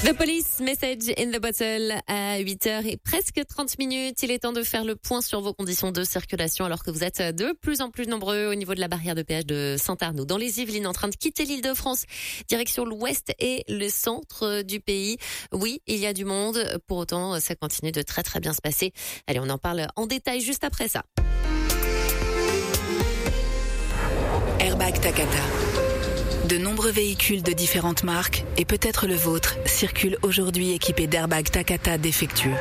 The Police, Message in the Bottle à 8h et presque 30 minutes. Il est temps de faire le point sur vos conditions de circulation alors que vous êtes de plus en plus nombreux au niveau de la barrière de péage de Saint-Arnaud. Dans les Yvelines, en train de quitter l'Île-de-France, direction l'ouest et le centre du pays. Oui, il y a du monde. Pour autant, ça continue de très très bien se passer. Allez, on en parle en détail juste après ça. Airbag Takata. De nombreux véhicules de différentes marques, et peut-être le vôtre, circulent aujourd'hui équipés d'airbags Takata défectueux.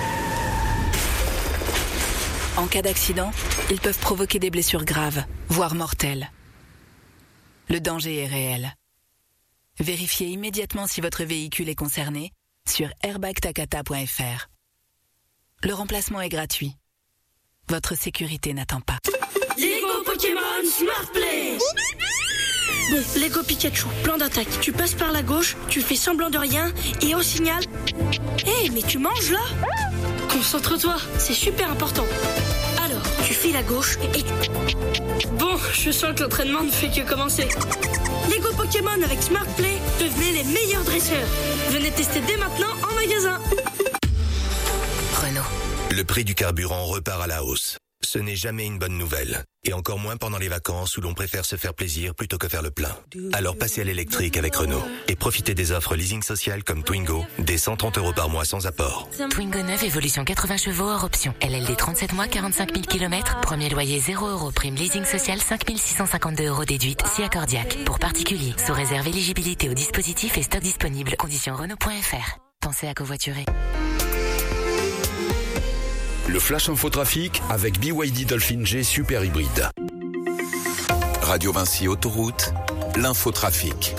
En cas d'accident, ils peuvent provoquer des blessures graves, voire mortelles. Le danger est réel. Vérifiez immédiatement si votre véhicule est concerné sur airbagtakata.fr. Le remplacement est gratuit. Votre sécurité n'attend pas. Lego Pokémon Smart Play. Bon, Lego Pikachu, plan d'attaque. Tu passes par la gauche, tu fais semblant de rien, et au signal... Hé, mais tu manges là? Concentre-toi, c'est super important. Alors, tu files à gauche et... Bon, je sens que l'entraînement ne fait que commencer. Lego Pokémon avec Smart Play, devenez les meilleurs dresseurs. Venez tester dès maintenant en magasin. Renault. Le prix du carburant repart à la hausse. Ce n'est jamais une bonne nouvelle. Et encore moins pendant les vacances où l'on préfère se faire plaisir plutôt que faire le plein. Alors passez à l'électrique avec Renault. Et profitez des offres leasing social comme Twingo, dès 130 € par mois sans apport. Twingo 9, évolution 80 chevaux hors option. LLD 37 mois, 45 000 km. Premier loyer 0 €. Prime leasing social 5 652 € déduite, si accordiaque. Pour particuliers, sous réserve éligibilité au dispositif et stock disponible. Conditions Renault.fr. Pensez à covoiturer. Le Flash Infotrafic avec BYD Dolphin G Super Hybride. Radio Vinci Autoroute, l'infotrafic.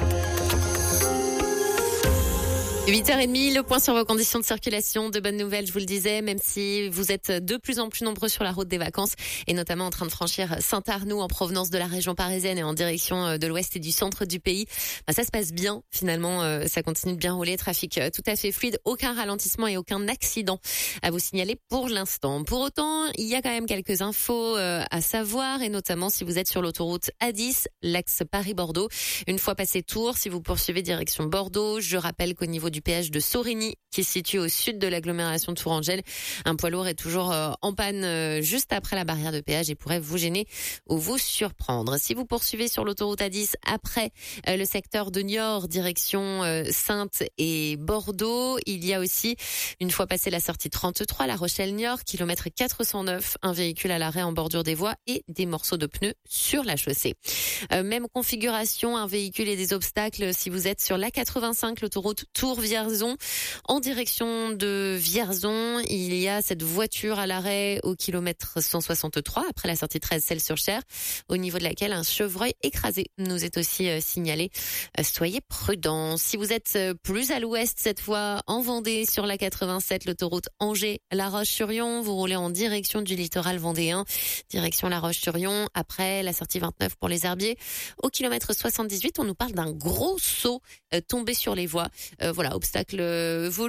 8h30, le point sur vos conditions de circulation. De bonnes nouvelles, je vous le disais, même si vous êtes de plus en plus nombreux sur la route des vacances et notamment en train de franchir Saint-Arnaud en provenance de la région parisienne et en direction de l'ouest et du centre du pays. Ça se passe bien finalement, ça continue de bien rouler, trafic tout à fait fluide, aucun ralentissement et aucun accident à vous signaler pour l'instant. Pour autant, il y a quand même quelques infos à savoir et notamment si vous êtes sur l'autoroute A10, l'axe Paris-Bordeaux. Une fois passé Tours, si vous poursuivez direction Bordeaux, je rappelle qu'au niveau du péage de Sorigny, qui se situe au sud de l'agglomération de Tourangelle, un poids lourd est toujours en panne juste après la barrière de péage et pourrait vous gêner ou vous surprendre. Si vous poursuivez sur l'autoroute A10 après le secteur de Niort, direction Saintes et Bordeaux, il y a aussi, une fois passé la sortie 33, La Rochelle-Niort, kilomètre 409, un véhicule à l'arrêt en bordure des voies et des morceaux de pneus sur la chaussée. Même configuration, un véhicule et des obstacles si vous êtes sur l'A85, l'autoroute Tours-Vierzon. En direction de Vierzon, il y a cette voiture à l'arrêt au kilomètre 163, après la sortie 13 Celles-sur-Cher, au niveau de laquelle un chevreuil écrasé nous est aussi signalé. Soyez prudents. Si vous êtes plus à l'ouest, cette fois en Vendée, sur la 87, l'autoroute Angers-La Roche-sur-Yon, vous roulez en direction du littoral vendéen, direction La Roche-sur-Yon, après la sortie 29 pour les Herbiers. Au kilomètre 78, on nous parle d'un gros seau tombé sur les voies. Voilà, obstacle